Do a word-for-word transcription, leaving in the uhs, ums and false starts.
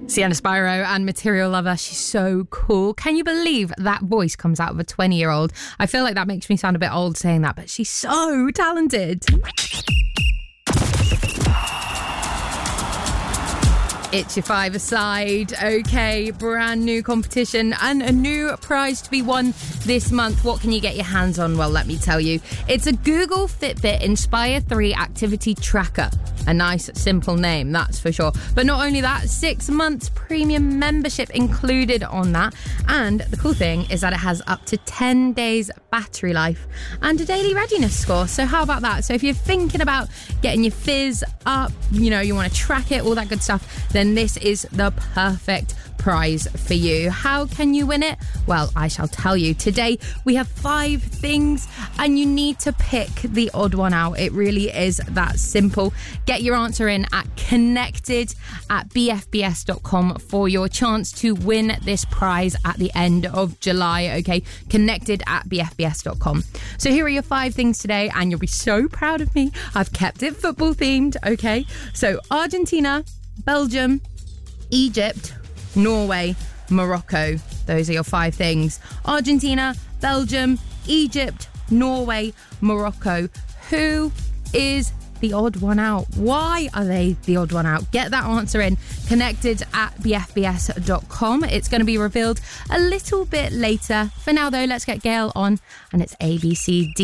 Sienna Spyro and Material Lover. She's so cool. Can you believe that voice comes out of a twenty-year-old? I feel like that makes me sound a bit old saying that, but she's so talented. It's your five-a-side. Okay, brand new competition and a new prize to be won this month. What can you get your hands on? Well, let me tell you. It's a Google Fitbit Inspire three activity tracker. A nice, simple name, that's for sure. But not only that, six months premium membership included on that. And the cool thing is that it has up to ten days battery life and a daily readiness score. So how about that? So if you're thinking about getting your fizz up, you know, you want to track it, all that good stuff, then this is the perfect prize for you. How can you win it? Well, I shall tell you. Today, we have five things and you need to pick the odd one out. It really is that simple. Get your answer in at connected at b f b s dot com for your chance to win this prize at the end of July. Okay, connected at b f b s dot com. So here are your five things today and you'll be so proud of me. I've kept it football themed. Okay, so Argentina, Belgium, Egypt, Norway, Morocco. Those are your five things. Argentina, Belgium, Egypt, Norway, Morocco. Who is the odd one out? Why are they the odd one out? Get that answer in. Connected at b f b s dot com. It's going to be revealed a little bit later. For now, though, let's get Gail on. And it's A B C D.